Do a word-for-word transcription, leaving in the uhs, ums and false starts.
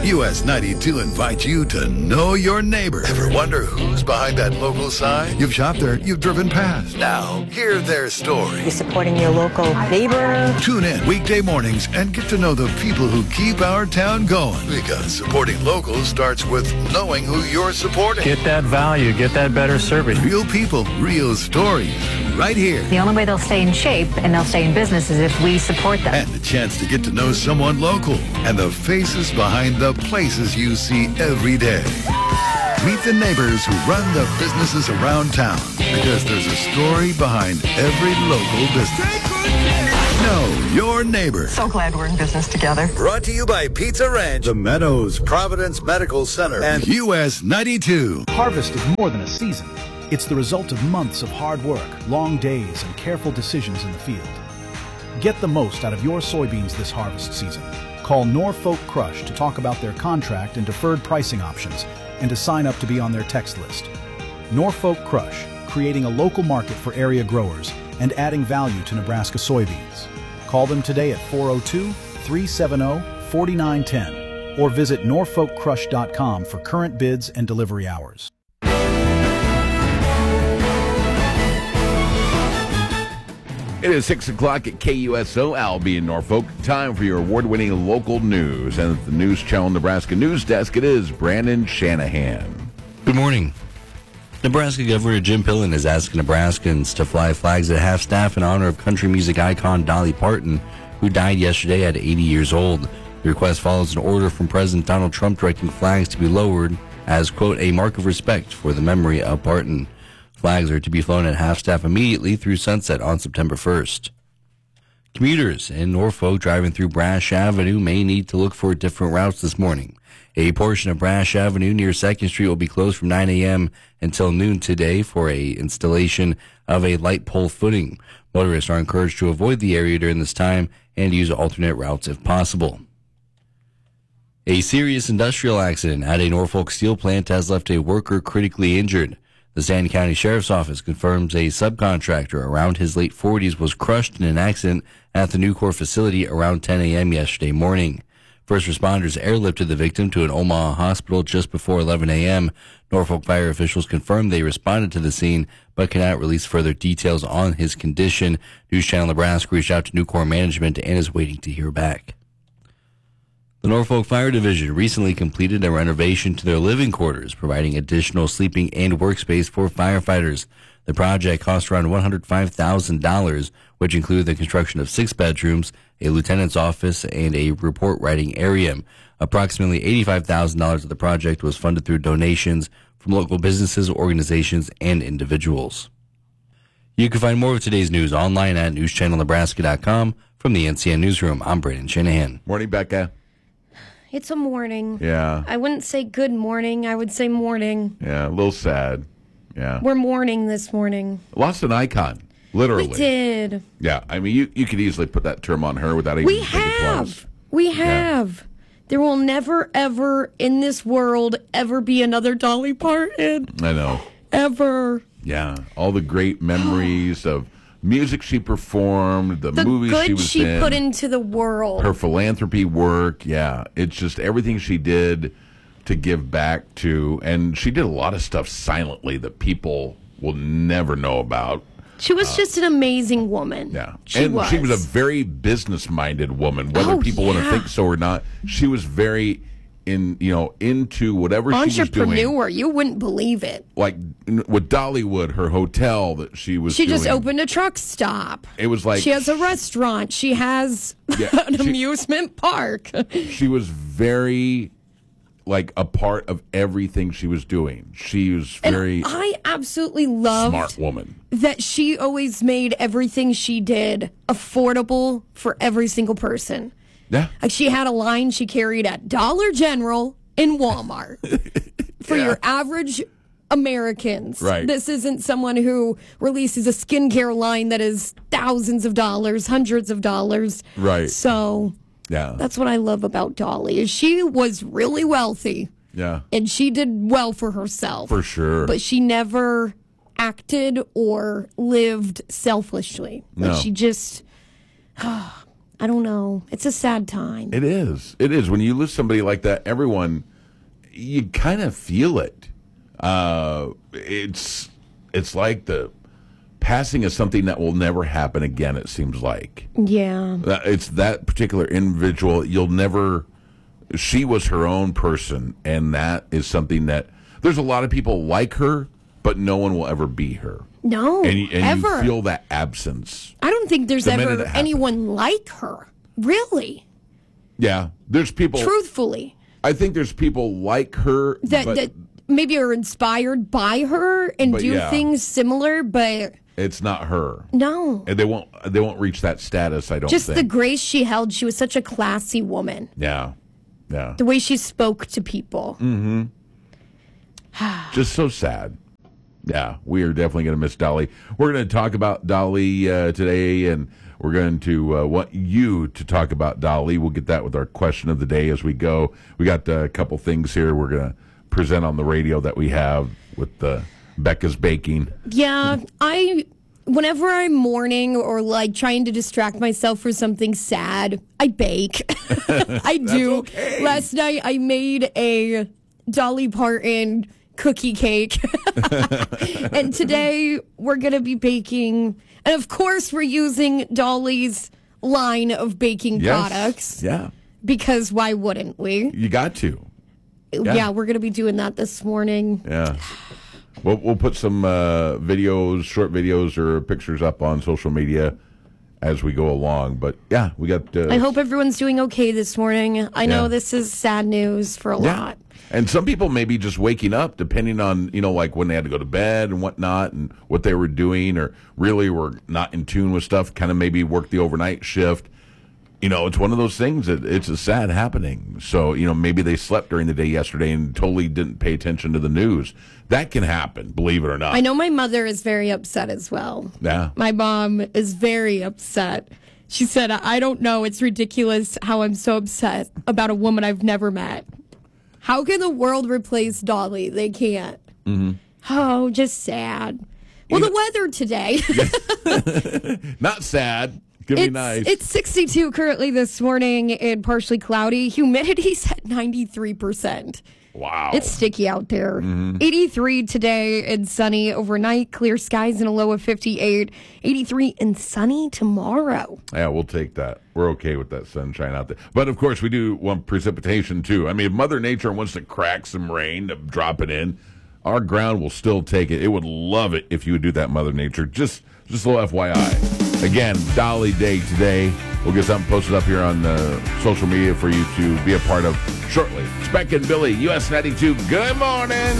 U S ninety-two invites you to know your neighbor. Ever wonder who's behind that local sign? You've shopped there, you've driven past. Now, hear their story. You're supporting your local neighbor. Tune in weekday mornings and get to know the people who keep our town going. Because supporting locals starts with knowing who you're supporting. Get that value, get that better service. Real people, real stories, right here. The only way they'll stay in shape and they'll stay in business is if we support them. And the chance to get to know someone local and the faces behind the places you see every day. Meet the neighbors who run the businesses around town, because there's a story behind every local business. Know your neighbor. So glad we're in business together. Brought to you by Pizza Ranch, The Meadows, Providence Medical Center, and U S ninety-two. Harvest is more than a season. It's the result of months of hard work, long days, and careful decisions in the field. Get the most out of your soybeans this harvest season. Call Norfolk Crush to talk about their contract and deferred pricing options and to sign up to be on their text list. Norfolk Crush, creating a local market for area growers and adding value to Nebraska soybeans. Call them today at four oh two, three seven oh, four nine one oh or visit norfolk crush dot com for current bids and delivery hours. It is six o'clock at K U S O, Albie in Norfolk. Time for your award-winning local news. And at the News Channel Nebraska News Desk, it is Brandon Shanahan. Good morning. Nebraska Governor Jim Pillen is asking Nebraskans to fly flags at half-staff in honor of country music icon Dolly Parton, who died yesterday at eighty years old. The request follows an order from President Donald Trump directing flags to be lowered as, quote, a mark of respect for the memory of Parton. Flags are to be flown at half-staff immediately through sunset on September first. Commuters in Norfolk driving through Brash Avenue may need to look for different routes this morning. A portion of Brash Avenue near second Street will be closed from nine a.m. until noon today for a installation of a light pole footing. Motorists are encouraged to avoid the area during this time and use alternate routes if possible. A serious industrial accident at a Norfolk steel plant has left a worker critically injured. The Stanton County Sheriff's Office confirms a subcontractor around his late forties was crushed in an accident at the Nucor facility around ten a.m. yesterday morning. First responders airlifted the victim to an Omaha hospital just before eleven a.m. Norfolk fire officials confirmed they responded to the scene, but cannot release further details on his condition. News Channel Nebraska reached out to Nucor management and is waiting to hear back. The Norfolk Fire Division recently completed a renovation to their living quarters, providing additional sleeping and workspace for firefighters. The project cost around one hundred five thousand dollars, which included the construction of six bedrooms, a lieutenant's office, and a report writing area. Approximately eighty-five thousand dollars of the project was funded through donations from local businesses, organizations, and individuals. You can find more of today's news online at news channel nebraska dot com. From the N C N Newsroom, I'm Brandon Shanahan. Morning, Becca. It's a morning. Yeah. I wouldn't say good morning. I would say morning. Yeah, a little sad. Yeah. We're mourning this morning. Lost an icon, literally. We did. Yeah, I mean, you, you could easily put that term on her without even We thinking have. twice. We have. Yeah. There will never, ever in this world ever be another Dolly Parton. I know. Ever. Yeah, all the great memories of music she performed, the, The movies good she was she in, put into the world. her philanthropy work. Yeah, it's just everything she did to give back to, and she did a lot of stuff silently that people will never know about. She was uh, just an amazing woman. Yeah, she and was. she was a very business-minded woman, whether oh, people yeah. want to think so or not. She was very in, you know, into whatever she was doing. Entrepreneur, you wouldn't believe it. Like with Dollywood, her hotel that she was She doing. just opened a truck stop. It was like she has a restaurant. She has yeah, an she, amusement park. She was very like a part of everything she was doing. She was very and I absolutely loved smart woman. That she always made everything she did affordable for every single person. Yeah. Like she had a line she carried at Dollar General in Walmart for yeah. your average Americans. Right. This isn't someone who releases a skincare line that is thousands of dollars, hundreds of dollars. Right. So yeah. that's what I love about Dolly is she was really wealthy. Yeah. And she did well for herself. For sure. But she never acted or lived selfishly. Like no. she just I don't know. It's a sad time. It is. It is. When you lose somebody like that, everyone, you kind of feel it. Uh, it's it's like the passing of something that will never happen again, it seems like. Yeah. It's that particular individual. You'll never... She was her own person, and that is something that... There's a lot of people like her, but no one will ever be her. No, and you, and ever. you feel that absence. I don't think there's the minute ever it happens. anyone like her. Really? Yeah. There's people... Truthfully. I think there's people like her That, but that maybe are inspired by her and But do yeah. things similar, but it's not her. no. And they won't they won't reach that status, I don't Just think. the grace she held. She was such a classy woman. Yeah. Yeah. The way she spoke to people. Mm. Just so sad. Yeah, we are definitely going to miss Dolly. We're going to talk about Dolly uh, today, and we're going to uh, want you to talk about Dolly. We'll get that with our question of the day as we go. We got uh, a couple things here we're going to present on the radio that we have with uh, Becca's Baking. Yeah, I... Whenever I'm mourning or like trying to distract myself for something sad, I bake. I do. okay. Last night I made a Dolly Parton cookie cake. And today we're going to be baking. And of course we're using Dolly's line of baking Yes. products. Yeah. Because why wouldn't we? You got to. Yeah, Yeah. we're going to be doing that this morning. Yeah. We'll, we'll put some uh, videos, short videos or pictures up on social media as we go along. But, yeah, we got... Uh, I hope everyone's doing okay this morning. I know Yeah. this is sad news for a Yeah. lot. And some people may be just waking up depending on, you know, like when they had to go to bed and whatnot and what they were doing or really were not in tune with stuff, kind of maybe work the overnight shift. You know, it's one of those things that it's a sad happening. So, you know, maybe they slept during the day yesterday and totally didn't pay attention to the news. That can happen, believe it or not. I know my mother is very upset as well. Yeah. My mom is very upset. She said, I don't know. It's ridiculous how I'm so upset about a woman I've never met. How can the world replace Dolly? They can't. Mm-hmm. Oh, just sad. Well, You the weather today. Not sad. Could be It's, nice. it's sixty-two currently this morning and partially cloudy. Humidity's at ninety-three percent. Wow. It's sticky out there. Mm-hmm. eighty-three today and sunny overnight. Clear skies and a low of fifty-eight. eighty-three and sunny tomorrow. Yeah, we'll take that. We're okay with that sunshine out there. But, of course, we do want precipitation, too. I mean, if Mother Nature wants to crack some rain to drop it in, our ground will still take it. It would love it if you would do that, Mother Nature. Just, just a little F Y I. Again, Dolly Day today. We'll get something posted up here on uh, social media for you to be a part of shortly. Speck and Billy, U S ninety-two, good morning.